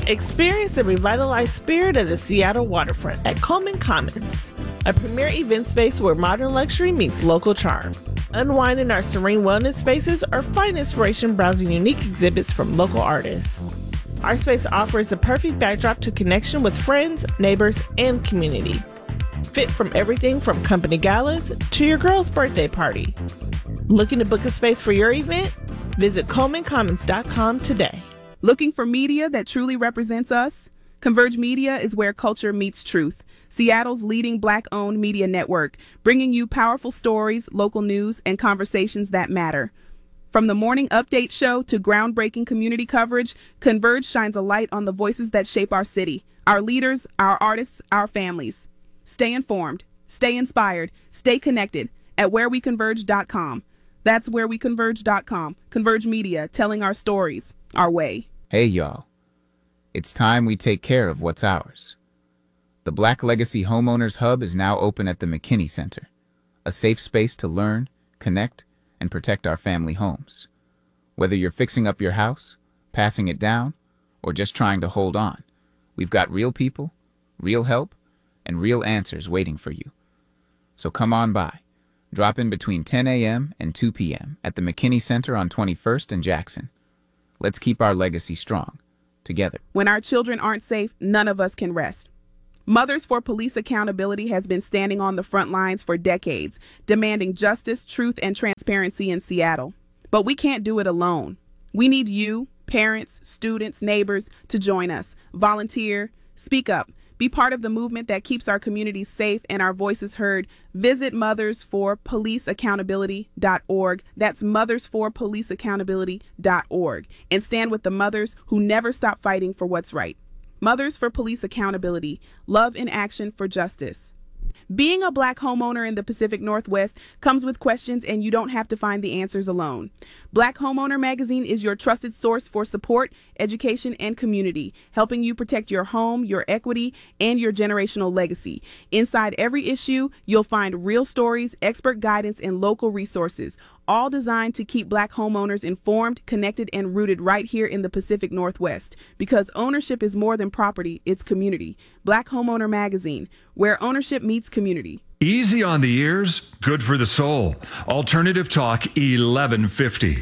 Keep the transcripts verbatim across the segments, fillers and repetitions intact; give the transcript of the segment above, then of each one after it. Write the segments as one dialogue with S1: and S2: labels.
S1: Experience the revitalized spirit of the Seattle waterfront at Coleman Commons, a premier event space where modern luxury meets local charm. Unwind in our serene wellness spaces or find inspiration browsing unique exhibits from local artists. Our space offers the perfect backdrop to connection with friends, neighbors, and community. Fit from everything from company galas to your girl's birthday party. Looking to book a space for your event? Visit Coleman Commons dot com today.
S2: Looking for media that truly represents us? Converge Media is where culture meets truth. Seattle's leading Black-owned media network, bringing you powerful stories, local news, and conversations that matter. From the morning update show to groundbreaking community coverage, Converge shines a light on the voices that shape our city, our leaders, our artists, our families. Stay informed, stay inspired, stay connected at where we converge dot com. That's where we converge dot com. Converge Media, telling our stories, our way.
S3: Hey, y'all. It's time we take care of what's ours. The Black Legacy Homeowners Hub is now open at the McKinney Center, a safe space to learn, connect, and protect our family homes. Whether you're fixing up your house, passing it down, or just trying to hold on, we've got real people, real help, and real answers waiting for you. So come on by. Drop in between ten a.m. and two p.m. at the McKinney Center on twenty-first and Jackson. Let's keep our legacy strong, together.
S2: When our children aren't safe, none of us can rest. Mothers for Police Accountability has been standing on the front lines for decades, demanding justice, truth, and transparency in Seattle. But we can't do it alone. We need you, parents, students, neighbors, to join us. Volunteer, speak up. Be part of the movement that keeps our communities safe and our voices heard. Visit mothers for police accountability dot org. That's mothers for police accountability dot org. And stand with the mothers who never stop fighting for what's right. Mothers for Police Accountability. Love in action for justice. Being a Black homeowner in the Pacific Northwest comes with questions, and you don't have to find the answers alone. Black Homeowner Magazine is your trusted source for support, education, and community, helping you protect your home, your equity, and your generational legacy. Inside every issue, you'll find real stories, expert guidance, and local resources, all designed to keep Black homeowners informed, connected, and rooted right here in the Pacific Northwest. Because ownership is more than property, it's community. Black Homeowner Magazine, where ownership meets community.
S4: Easy on the ears, good for the soul. Alternative Talk eleven fifty.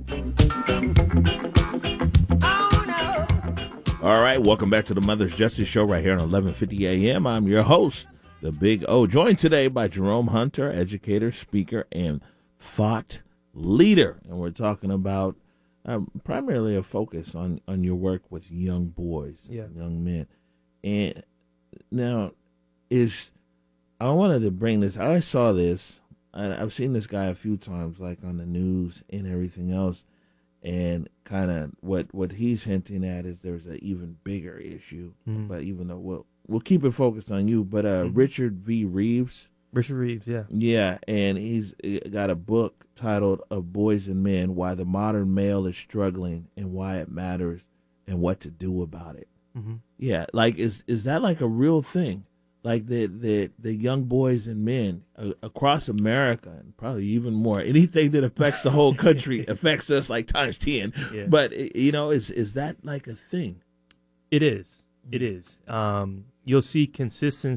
S5: All right, welcome back to the Mother's Justice Show right here on eleven fifty a.m. I'm your host, the Big O, joined today by Jerome Hunter, educator, speaker, and thought leader. And we're talking about um, primarily a focus on, on your work with young boys,
S6: yeah.
S5: young men. And now is... I wanted to bring this. I saw this. I've seen this guy a few times, like on the news and everything else. And kind of what, what he's hinting at is there's an even bigger issue. Mm-hmm. But even though we'll, we'll keep it focused on you. But uh, mm-hmm. Richard V. Reeves.
S6: Richard Reeves, yeah.
S5: Yeah, and he's got a book titled Of Boys and Men, Why the Modern Male is Struggling and Why It Matters and What to Do About It. Mm-hmm. Yeah, like, is is that like a real thing? Like the, the, the young boys and men uh, across America, and probably even more, anything that affects the whole country affects us like times ten. Yeah. But, you know, is is that like a thing?
S6: It is. It is. Um, you'll see consistency